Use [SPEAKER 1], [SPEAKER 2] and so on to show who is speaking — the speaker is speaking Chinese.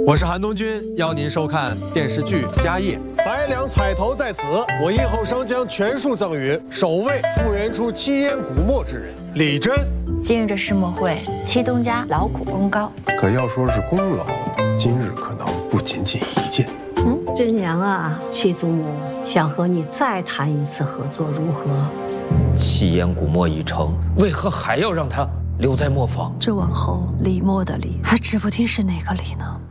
[SPEAKER 1] 我是韩东君，邀您收看电视剧《家业》。
[SPEAKER 2] 白粮彩头在此，我应后商将全数赠予首位复原出七烟古墨之人李真。
[SPEAKER 3] 今日这世墨会，戚东家劳苦功高，
[SPEAKER 2] 可要说是功劳，今日可能不仅仅一件。
[SPEAKER 4] 真娘啊，戚祖母想和你再谈一次合作，如何？
[SPEAKER 5] 七烟古墨已成，为何还要让他留在磨坊？
[SPEAKER 4] 这往后李墨的李，还指不定是哪个李呢。